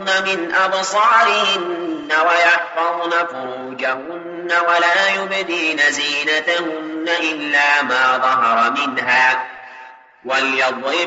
من أبصارهن ويحفظن فروجهن ولا يبدين زينتهن إلا ما ظهر منها وليضربن